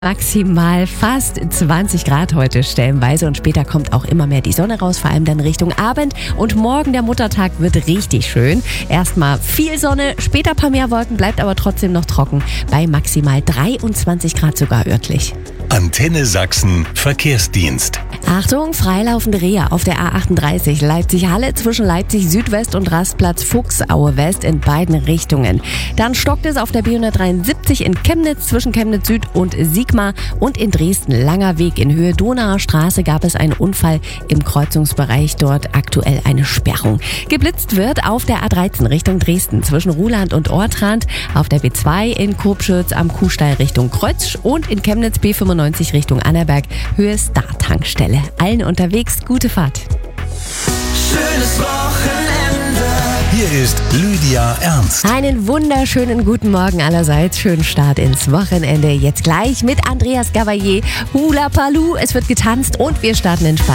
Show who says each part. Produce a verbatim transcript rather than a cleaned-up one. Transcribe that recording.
Speaker 1: Maximal fast zwanzig Grad heute stellenweise und später kommt auch immer mehr die Sonne raus, vor allem dann Richtung Abend. Und morgen der Muttertag wird richtig schön. Erstmal viel Sonne, später ein paar mehr Wolken, bleibt aber trotzdem noch trocken bei maximal dreiundzwanzig Grad sogar örtlich.
Speaker 2: Antenne Sachsen Verkehrsdienst.
Speaker 1: Achtung, freilaufende Reha auf der A achtunddreißig Leipzig-Halle zwischen Leipzig Südwest und Rastplatz Fuchsaue West in beiden Richtungen. Dann stockt es auf der B hundertdreiundsiebzig in Chemnitz zwischen Chemnitz Süd und Sigma und in Dresden Langer Weg in Höhe Donauer Straße gab es einen Unfall im Kreuzungsbereich, dort aktuell eine Sperrung. Geblitzt wird auf der A dreizehn Richtung Dresden zwischen Ruhland und Ortrand, auf der B zwei in Kopschütz am Kuhstall Richtung Kreuz und in Chemnitz B fünfundneunzig Richtung Annaberg Höhe Star-Tankstelle. Allen unterwegs gute Fahrt.
Speaker 3: Schönes Wochenende.
Speaker 2: Hier ist Lydia Ernst.
Speaker 1: Einen wunderschönen guten Morgen allerseits. Schönen Start ins Wochenende. Jetzt gleich mit Andreas Gavalier. Hula Paloo. Es wird getanzt und wir starten in Spaß.